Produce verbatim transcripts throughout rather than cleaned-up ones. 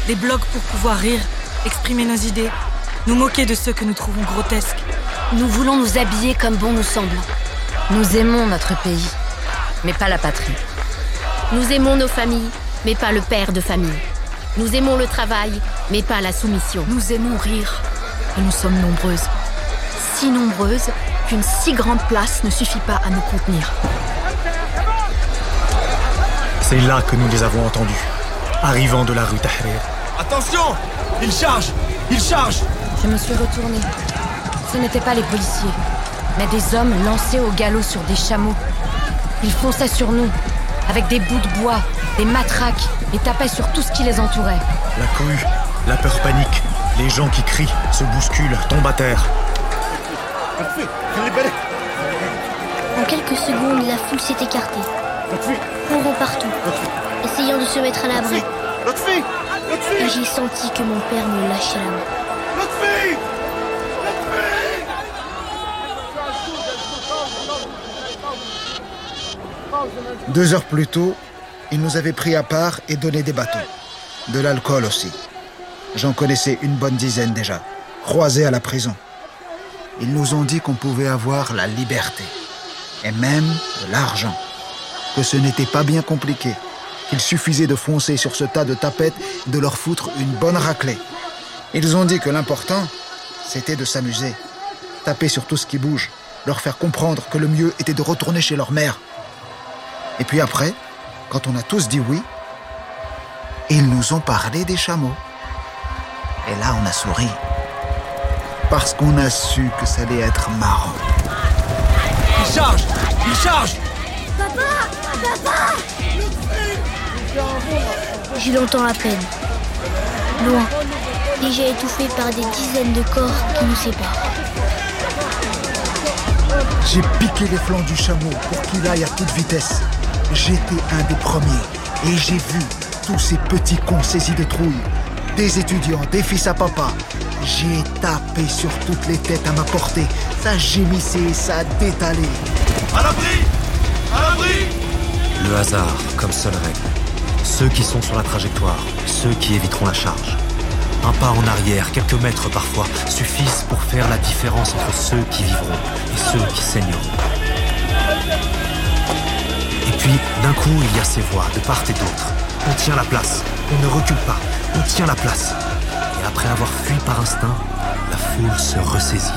Des blogs pour pouvoir rire, exprimer nos idées, nous moquer de ceux que nous trouvons grotesques. Nous voulons nous habiller comme bon nous semble. Nous aimons notre pays, mais pas la patrie. Nous aimons nos familles, mais pas le père de famille. Nous aimons le travail, mais pas la soumission. Nous aimons rire, et nous sommes nombreuses. Si nombreuses qu'une si grande place ne suffit pas à nous contenir. C'est là que nous les avons entendus, arrivant de la rue Tahrir. Attention! Ils chargent! Ils chargent! Je me suis retournée. Ce n'étaient pas les policiers, mais des hommes lancés au galop sur des chameaux. Ils fonçaient sur nous, avec des bouts de bois, des matraques, et tapaient sur tout ce qui les entourait. La cohue, la peur panique, les gens qui crient, se bousculent, tombent à terre. En quelques secondes, la foule s'est écartée, courant partout, essayant de se mettre à l'abri. Et j'ai senti que mon père me lâchait la main. Deux heures plus tôt, ils nous avaient pris à part et donné des bâtons. De l'alcool aussi. J'en connaissais une bonne dizaine déjà, croisés à la prison. Ils nous ont dit qu'on pouvait avoir la liberté, et même de l'argent. Que ce n'était pas bien compliqué, qu'il suffisait de foncer sur ce tas de tapettes et de leur foutre une bonne raclée. Ils ont dit que l'important, c'était de s'amuser, taper sur tout ce qui bouge, leur faire comprendre que le mieux était de retourner chez leur mère. Et puis après, quand on a tous dit oui, ils nous ont parlé des chameaux. Et là, on a souri. Parce qu'on a su que ça allait être marrant. Ils chargent! Ils chargent! Papa! Papa! Je l'entends à peine. Loin, déjà étouffé par des dizaines de corps qui nous séparent. J'ai piqué les flancs du chameau pour qu'il aille à toute vitesse. J'étais un des premiers et j'ai vu tous ces petits cons saisis de trouille. Des étudiants, des fils à papa. J'ai tapé sur toutes les têtes à ma portée. Ça gémissait, ça détalait. À l'abri! À l'abri! Le hasard, comme seule règle. Ceux qui sont sur la trajectoire, ceux qui éviteront la charge. Un pas en arrière, quelques mètres parfois, suffisent pour faire la différence entre ceux qui vivront et ceux qui saigneront. Et puis, d'un coup, il y a ces voix de part et d'autre. On tient la place, on ne recule pas, on tient la place. Et après avoir fui par instinct, la foule se ressaisit.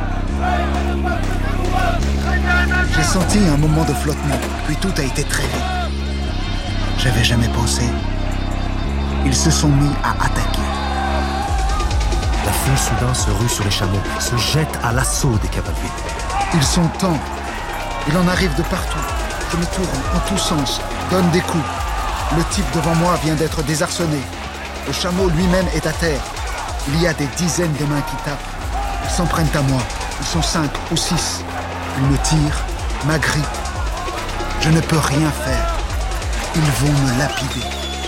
J'ai senti un moment de flottement, puis tout a été très vite. J'avais jamais pensé. Ils se sont mis à attaquer. La foule soudain se rue sur les chameaux, se jette à l'assaut des cavaliers. Ils sont tant. Il en arrive de partout. Je me tourne en tous sens, donne des coups. Le type devant moi vient d'être désarçonné. Le chameau lui-même est à terre. Il y a des dizaines de mains qui tapent. Ils s'en prennent à moi. Ils sont cinq ou six. Ils me tirent, m'agrippent. Je ne peux rien faire. Ils vont me lapider.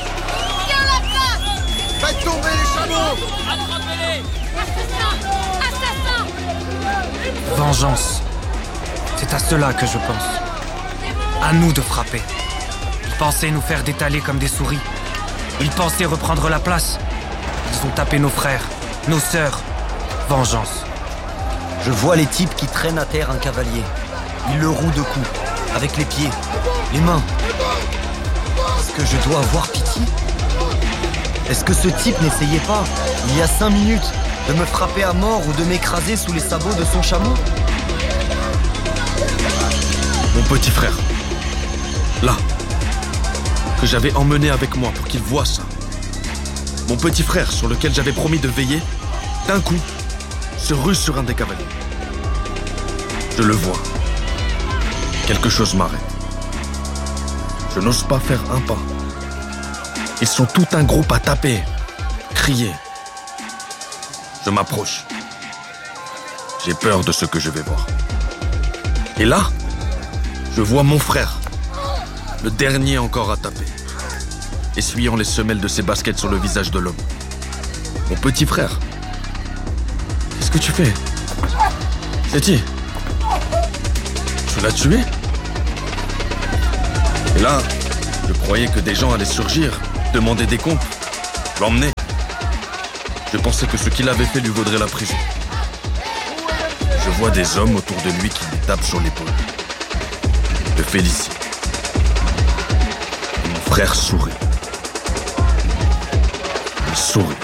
Faites tomber les chameaux! Attrapez-les! Assassin! Assassin! Vengeance. C'est à cela que je pense. À nous de frapper. Ils pensaient nous faire détaler comme des souris. Ils pensaient reprendre la place. Ils ont tapé nos frères, nos sœurs. Vengeance. Je vois les types qui traînent à terre un cavalier. Ils le rouent de coups, avec les pieds, les mains. Est-ce que je dois avoir pitié? Est-ce que ce type n'essayait pas, il y a cinq minutes, de me frapper à mort ou de m'écraser sous les sabots de son chameau? Mon petit frère, là, que j'avais emmené avec moi pour qu'il voie ça. Mon petit frère, sur lequel j'avais promis de veiller, d'un coup, se rue sur un des cavaliers. Je le vois. Quelque chose m'arrête. Je n'ose pas faire un pas. Ils sont tout un groupe à taper, crier. Je m'approche. J'ai peur de ce que je vais voir. Et là, je vois mon frère, le dernier encore à taper, essuyant les semelles de ses baskets sur le visage de l'homme. Mon petit frère, qu'est-ce que tu fais? Seti, tu l'as tué? Et là, je croyais que des gens allaient surgir, demander des comptes, l'emmener. Je pensais que ce qu'il avait fait lui vaudrait la prison. Je vois des hommes autour de lui qui lui tapent sur l'épaule. Je félicite. Et mon frère sourit. Il sourit.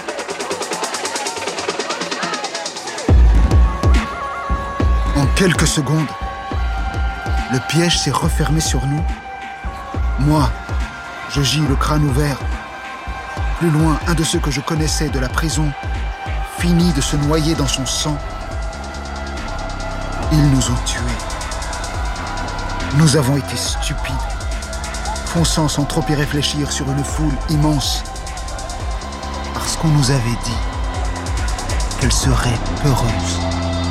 En quelques secondes, le piège s'est refermé sur nous. Moi, je gis le crâne ouvert. Plus loin, un de ceux que je connaissais de la prison finit de se noyer dans son sang. Ils nous ont tués. Nous avons été stupides, fonçant sans trop y réfléchir sur une foule immense. Parce qu'on nous avait dit qu'elle serait peureuse.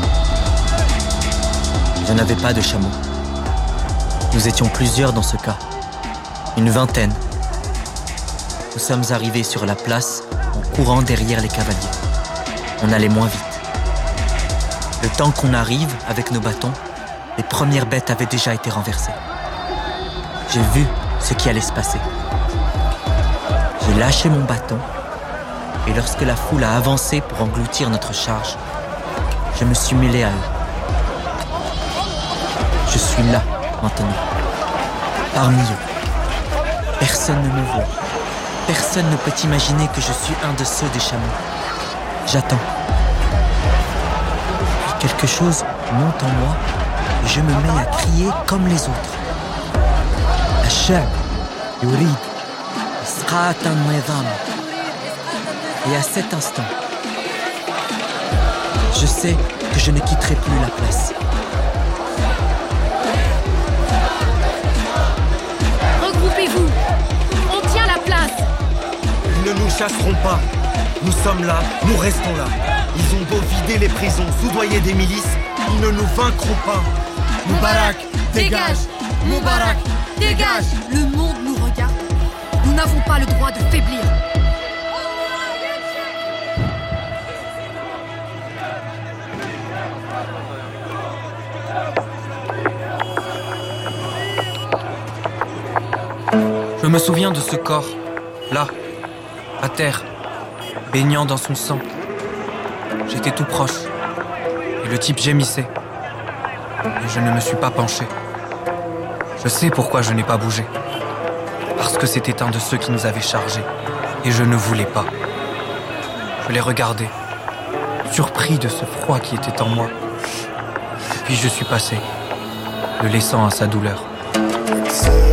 Je n'avais pas de chameau. Nous étions plusieurs dans ce cas. Une vingtaine. Nous sommes arrivés sur la place en courant derrière les cavaliers. On allait moins vite. Le temps qu'on arrive avec nos bâtons, les premières bêtes avaient déjà été renversées. J'ai vu ce qui allait se passer. J'ai lâché mon bâton et lorsque la foule a avancé pour engloutir notre charge, je me suis mêlé à eux. Je suis là, maintenant, parmi eux. Personne ne me voit. Personne ne peut imaginer que je suis un de ceux des chameaux. J'attends. Puis quelque chose monte en moi et je me mets à crier comme les autres. Ashab, Yurid, Isqatan Nizam. Et à cet instant, je sais que je ne quitterai plus la place. Regroupez-vous! On tient la place! Ils ne nous chasseront pas. Nous sommes là, nous restons là. Ils ont beau vider les prisons, soudoyer des milices, ils ne nous vaincront pas. Moubarak, dégage! Moubarak, dégage! Le monde nous regarde. Nous n'avons pas le droit de faiblir. Je me souviens de ce corps, là, à terre, baignant dans son sang. J'étais tout proche, et le type gémissait. Et je ne me suis pas penché. Je sais pourquoi je n'ai pas bougé. Parce que c'était un de ceux qui nous avaient chargés, et je ne voulais pas. Je l'ai regardé, surpris de ce froid qui était en moi. Et puis je suis passé, le laissant à sa douleur.